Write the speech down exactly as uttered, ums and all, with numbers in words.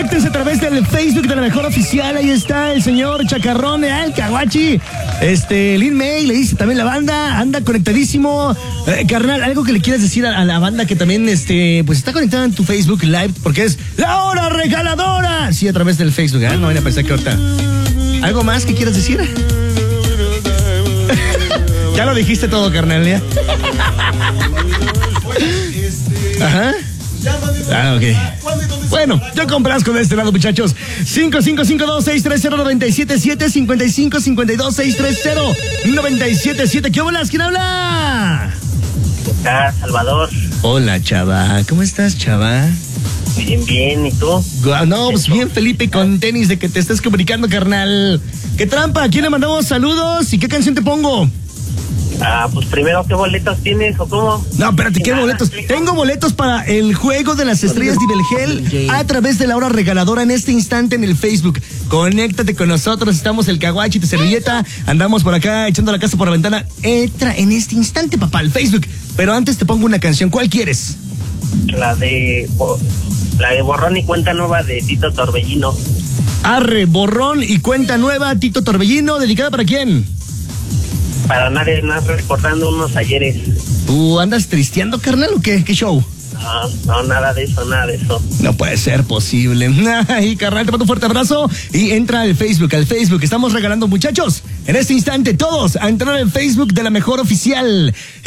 conéctense a través del Facebook de La Mejor Oficial. Ahí está el señor Chacarrón, el Caguachi. Este, Lin May, le dice también la banda, anda conectadísimo. Eh, carnal, algo que le quieras decir a, a la banda que también, este, pues está conectada en tu Facebook Live, porque es La Hora Regaladora. Sí, a través del Facebook, ¿eh? No vayan a pensar que ahorita. ¿Algo más que quieras decir? Ya lo dijiste todo, carnal, ¿ya? Ajá. Ah, ok. Bueno, yo compras con este lado, muchachos. cinco cinco cinco dos seis tres cero nueve siete siete cinco cinco cinco dos seis tres cero nueve siete siete. ¿Qué bolas? ¿Quién habla? Acá, Salvador. Hola, chava. ¿Cómo estás, chava? Bien, bien. ¿Y tú? No, pues bien, Felipe, con tenis de que te estés comunicando, carnal. ¿Qué trampa? ¿A quién le mandamos saludos? ¿Y qué canción te pongo? Ah, pues primero, ¿qué boletos tienes o cómo? No, espérate, ¿qué boletos? Tengo boletos para el Juego de las Estrellas Nivel a través de La Hora Regaladora en este instante en el Facebook. Conéctate con nosotros, estamos el Caguachi, tu servilleta, andamos por acá echando la casa por la ventana. Entra en este instante, papá, al Facebook. Pero antes te pongo una canción, ¿cuál quieres? La de... La de Borrón y Cuenta Nueva de Tito Torbellino. Arre, Borrón y Cuenta Nueva, Tito Torbellino, ¿dedicada para quién? Para nadie, nada, recordando unos ayeres. ¿Tú andas tristeando, carnal, o qué? ¿Qué show? No, no, nada de eso, nada de eso. No puede ser posible. Ay, carnal, te mando un fuerte abrazo y entra al Facebook, al Facebook. Estamos regalando, muchachos, en este instante, todos a entrar al Facebook de La Mejor Oficial.